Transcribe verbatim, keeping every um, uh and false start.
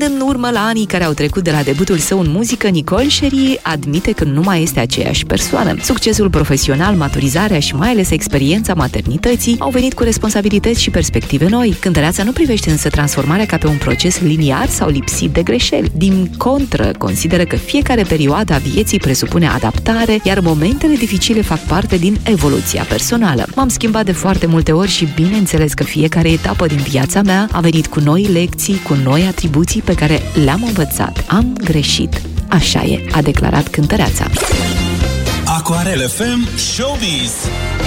În urmă la anii care au trecut de la debutul său în muzică, Nicole Scherry admite că nu mai este aceeași persoană. Succesul profesional, maturizarea și mai ales experiența maternității au venit cu responsabilități și perspective noi. Cântăreața nu privește însă transformarea ca pe un proces liniar sau lipsit de greșeli. Din contră, consideră că fiecare perioadă a vieții presupune adaptare, iar momentele dificile fac parte din evoluția personală. M-am schimbat de foarte multe ori și bineînțeles că fiecare etapă din viața mea a venit cu noi lecții, cu noi atribuții pe care le-am învățat. Am greșit. Așa e, a declarat cântăreața. Aquarel F M Showbiz.